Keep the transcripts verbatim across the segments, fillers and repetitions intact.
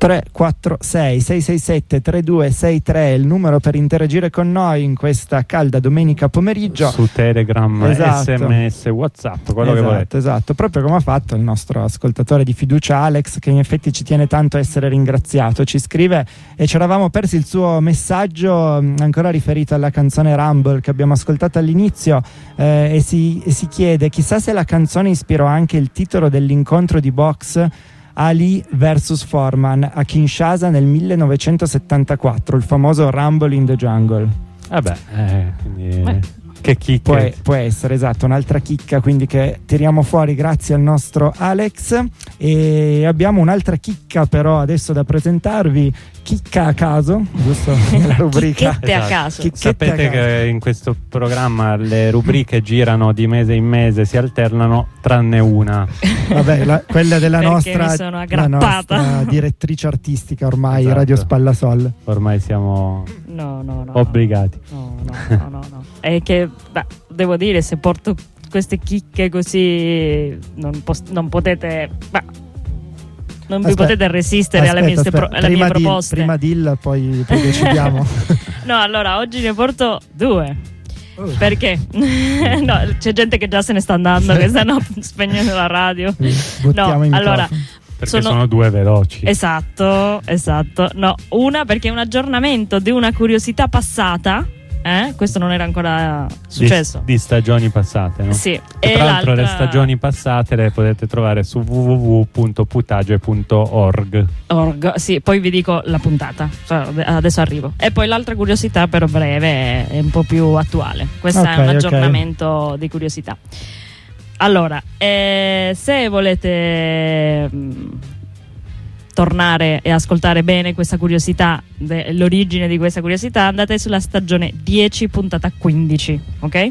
tre quattro sei sei sei sette tre due sei tre è il numero per interagire con noi in questa calda domenica pomeriggio su Telegram, esatto. S M S, WhatsApp, quello esatto, che volete. Esatto, proprio come ha fatto il nostro ascoltatore di fiducia Alex, che in effetti ci tiene tanto a essere ringraziato. Ci scrive: e ci eravamo persi il suo messaggio ancora riferito alla canzone Rumble che abbiamo ascoltato all'inizio, eh, e, si, e si chiede chissà se la canzone ispirò anche il titolo dell'incontro di box Ali versus Foreman a Kinshasa nel millenovecentosettantaquattro, il famoso Rumble in the Jungle. Vabbè, eh, quindi Beh. che chicca. Può, può essere, esatto, un'altra chicca quindi che tiriamo fuori grazie al nostro Alex. E abbiamo un'altra chicca però adesso da presentarvi, chicca a caso, giusto? La rubrica chicchette a caso. Chicchette Sapete a caso. Che in questo programma le rubriche girano di mese in mese, si alternano tranne una. Vabbè, la, quella della nostra, la nostra direttrice artistica ormai, esatto. Radio Spallasol. Ormai siamo no, no, no, obbligati. No, no, no, no, no. È che beh, devo dire, se porto queste chicche così non, pos- non potete beh, non vi aspetta, potete resistere aspetta, alle mie, aspetta. Pro- alle prima mie di, proposte. Prima dillo, poi, poi decidiamo. No, allora oggi ne porto due. Oh. Perché? No, c'è gente che già se ne sta andando, che stanno spegnendo la radio. No, allora perché sono, sono due veloci. Esatto, esatto. No, una perché è un aggiornamento di una curiosità passata. Eh? Questo non era ancora successo. Di, di stagioni passate, no? Sì. E e tra l'altro l'altra... le stagioni passate le potete trovare su w w w punto putage punto org. Org, sì, poi vi dico la puntata. Adesso arrivo. E poi l'altra curiosità, però breve, è un po' più attuale. Questo okay, è un aggiornamento okay. di curiosità. Allora, eh, se volete mh, tornare e ascoltare bene questa curiosità, de- l'origine di questa curiosità, andate sulla stagione dieci puntata quindici, ok?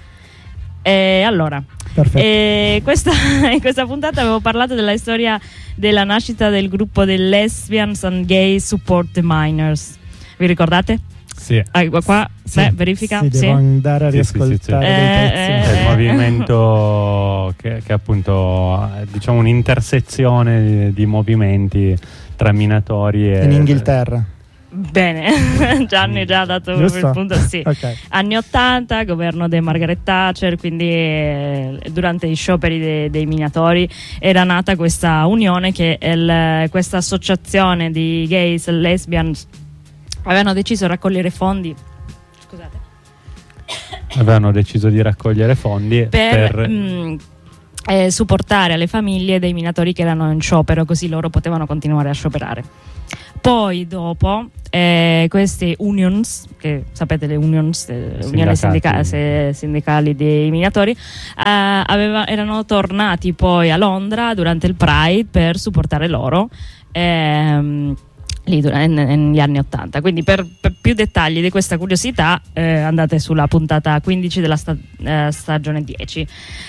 E allora e questa, in questa puntata avevo parlato della storia della nascita del gruppo dei Lesbians and Gay Support the Minors. Vi ricordate? Sì. Ah, qua sì. Beh, verifica. Sì, sì. devo andare a riascoltare. Sì, sì, sì, sì. Eh, eh, è il movimento che, che appunto diciamo un'intersezione di, di movimenti tra minatori e in Inghilterra. Bene, Gianni già ha dato il punto, sì. Okay. Anni ottanta, governo di Margaret Thatcher, quindi eh, durante gli scioperi de- dei minatori era nata questa unione che è il, questa associazione di gays e lesbians avevano deciso di raccogliere fondi. Scusate. Avevano deciso di raccogliere fondi per, per... Mh, eh, supportare alle famiglie dei minatori che erano in sciopero, così loro potevano continuare a scioperare. Poi dopo eh, queste unions, che sapete le unions, le unioni sindica- se, sindacali dei minatori, eh, aveva, erano tornati poi a Londra durante il Pride per supportare loro. Ehm, lì negli anni ottanta. Quindi per, per più dettagli di questa curiosità eh, andate sulla puntata quindici della sta, eh, stagione dieci.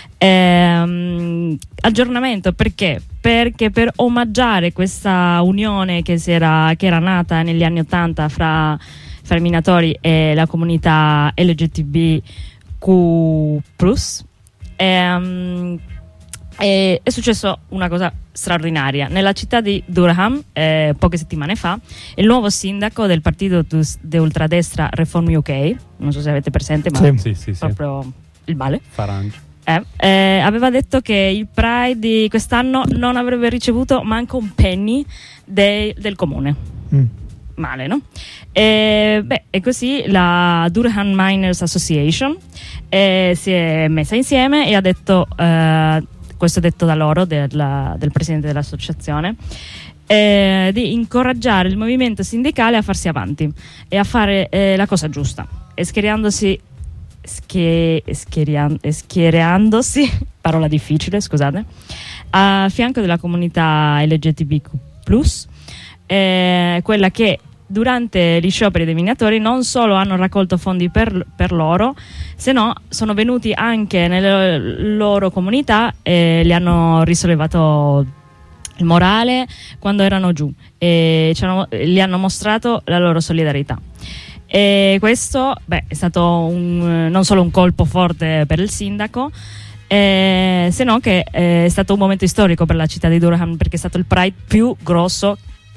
Ehm, aggiornamento perché? Perché per omaggiare questa unione che, si era, che era nata negli anni ottanta fra, fra i minatori e la comunità L G B T Q plus, ehm, è, è successo una cosa straordinaria. Nella città di Durham, eh, poche settimane fa, il nuovo sindaco del partito di ultradestra Reform U K, non so se avete presente, ma sì, sì, sì, proprio sì. il male, Farage. Eh, eh, aveva detto che il Pride di quest'anno non avrebbe ricevuto manco un penny de- del comune. Mm. Male, no? E, beh, e così la Durham Miners Association eh, si è messa insieme e ha detto, eh, questo detto da loro, del, del presidente dell'associazione, eh, di incoraggiare il movimento sindacale a farsi avanti e a fare eh, la cosa giusta, e schierandosi Schie, schierian, schierandosi, parola difficile, scusate, a fianco della comunità L G B T Q plus, eh, quella che durante gli scioperi dei minatori non solo hanno raccolto fondi per, per loro, se no sono venuti anche nelle loro comunità e li hanno risollevato il morale quando erano giù e gli hanno mostrato la loro solidarietà. E questo beh, è stato un, non solo un colpo forte per il sindaco, eh, se no che è stato un momento storico per la città di Durham, perché è stato il Pride più grosso